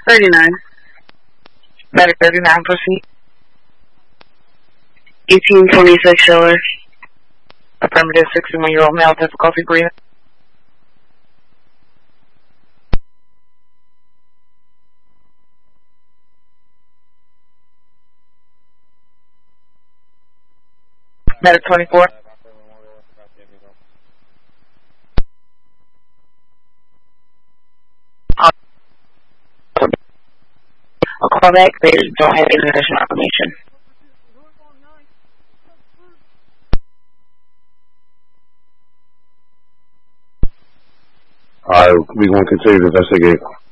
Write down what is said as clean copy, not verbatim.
39. Medic 39, proceed. 1826 Schiller. Affirmative, 61-year-old male, difficulty breathing. Medic 24. I'll call back. They don't have any additional information. Alright, we're going to continue to investigate.